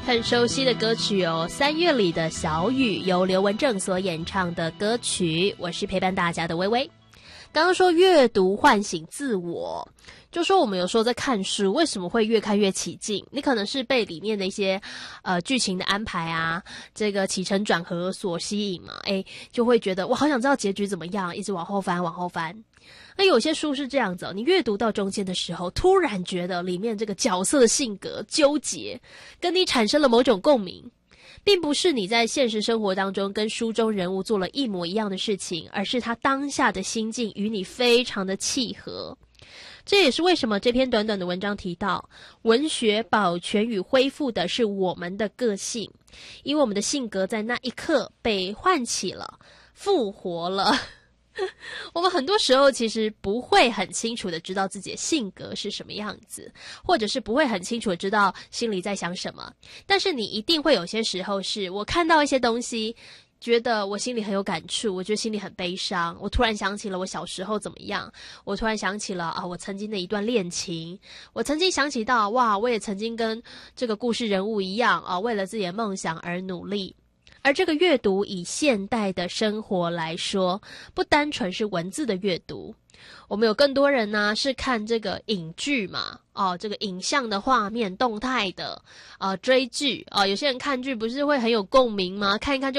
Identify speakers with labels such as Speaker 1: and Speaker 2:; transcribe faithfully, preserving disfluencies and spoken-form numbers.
Speaker 1: 很熟悉的歌曲哦，三月里的小雨，由刘文正所演唱的歌曲。我是陪伴大家的微微。刚刚说阅读唤醒自我，就说我们有时候在看书，为什么会越看越起劲？你可能是被里面的一些呃剧情的安排啊，这个起承转合所吸引嘛，诶，就会觉得我好想知道结局怎么样，一直往后翻往后翻。那有些书是这样子哦，你阅读到中间的时候，突然觉得里面这个角色的性格纠结，跟你产生了某种共鸣，并不是你在现实生活当中跟书中人物做了一模一样的事情，而是他当下的心境与你非常的契合。这也是为什么这篇短短的文章提到，文学保全与恢复的是我们的个性，因为我们的性格在那一刻被唤起了，复活了。我们很多时候其实不会很清楚的知道自己的性格是什么样子，或者是不会很清楚的知道心里在想什么，但是你一定会有些时候是我看到一些东西，觉得我心里很有感触，我觉得心里很悲伤，我突然想起了我小时候怎么样，我突然想起了啊我曾经的一段恋情，我曾经想起到哇我也曾经跟这个故事人物一样啊为了自己的梦想而努力。而这个阅读以现代的生活来说，不单纯是文字的阅读，我们有更多人呢是看这个影剧嘛，哦，这个影像的画面动态的，呃，追剧啊、呃，有些人看剧不是会很有共鸣吗？看一看就